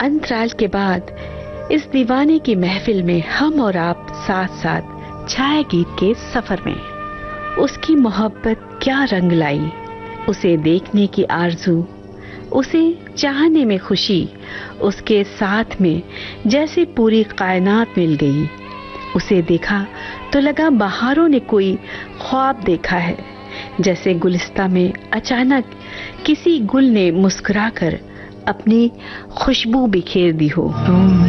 अंतराल के बाद इस दीवाने की महफिल में हम और आप साथ साथ छाया गीत के सफर में। उसकी मोहब्बत क्या रंग लाई, उसे देखने की आरज़ू, उसे चाहने में खुशी, उसके साथ में जैसे पूरी कायनात मिल गई। उसे देखा तो लगा बहारों ने कोई ख्वाब देखा है, जैसे गुलिस्ता में अचानक किसी गुल ने मुस्कुराकर अपनी खुशबू बिखेर दी हो।